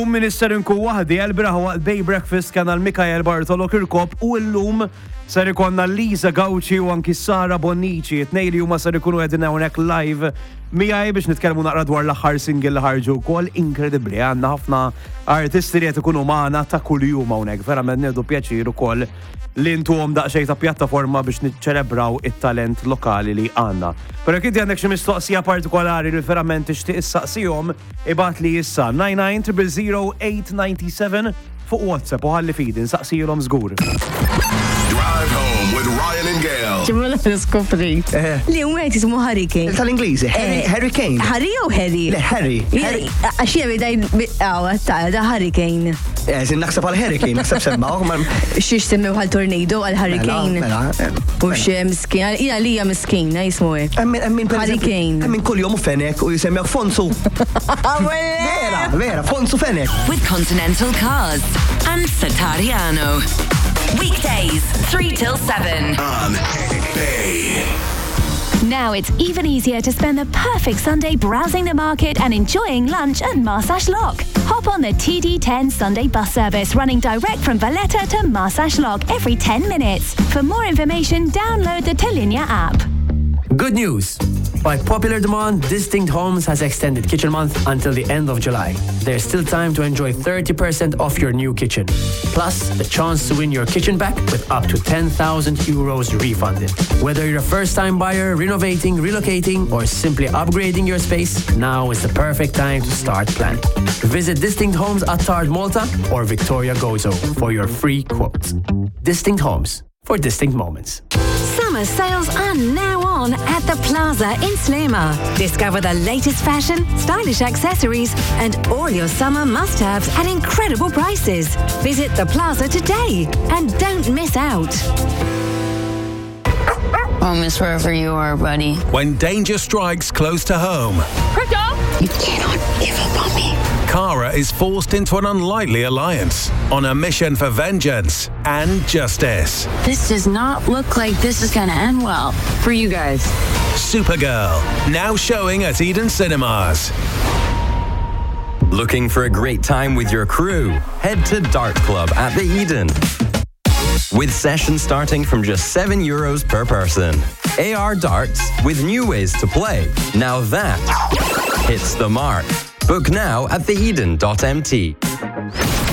Illum Minister nkun waħdi għal-biraħ waqt Bay Breakfast kan għal-Mikael Bartolo Kirkop u illum ser ikonna Lisa Gauci u anki Sara Bonnici. It-tnejn li huma ser ikunu qegħdin hawnhekk live miegħi biex nitkellmu naqra dwar l-aħħar single li ħarġu wkoll inkredibbli. Għandna ħafna artisti li qed ikunu magħna ta' kuljum hawnhekk. Verament nieħdu pjaċir ukoll li intuhom daqsxejn ta' pjattaforma biex niċċelebraw it-talent lokali li għandna. Però kien għandek xi mistoqsija partikolari li verament tixtieq issaqsihom ibgħat li issa 99 fuq WhatsApp u ħalli fidi nsaqsihom żgur. Drive home with Ryan and Gail. ċimela niskoprit. Li għet jismu Hurricane. Tal-Ingliżi, Harry Kane. Harry u Harry? Le, Harry. Għaxie bidaj da Hurricane. Zin naħseb għal Hurricane, naħseb semmaw. Xiex semmew għal tornado għal Hurricane. U xie miskin, ina li hija miskin, jismu Hurricane. Min kull jom u fenek u jisemmew Fonsu. Vera, Fonsu fenek. With Continental Cars and Satariano. Weekdays, 3 till 7. On Bay. Now it's even easier to spend the perfect Sunday browsing the market and enjoying lunch at Marsash Lock. Hop on the TD10 Sunday bus service running direct from Valletta to Marsash Lock every 10 minutes. For more information, download the Talinia app. Good news! By popular demand, Distinct Homes has extended Kitchen Month until the end of July. There's still time to enjoy 30% off your new kitchen. Plus, the chance to win your kitchen back with up to €10,000 refunded. Whether you're a first-time buyer, renovating, relocating, or simply upgrading your space, now is the perfect time to start planning. Visit Distinct Homes at Tard Malta or Victoria Gozo for your free quotes. Distinct Homes, for distinct moments. Summer sales are now on at the Plaza in Sliema. Discover the latest fashion, stylish accessories, and all your summer must-haves at incredible prices. Visit the Plaza today and don't miss out. I'll miss wherever you are, buddy. When danger strikes close to home, You cannot give up on me. Cara is forced into an unlikely alliance on a mission for vengeance and justice. This does not look like this is going to end well for you guys. Supergirl, now showing at Eden Cinemas. Looking for a great time with your crew? Head to Dart Club at the Eden. With sessions starting from just €7 per person. AR darts with new ways to play. Now that hits the mark. Book now at theeden.mt.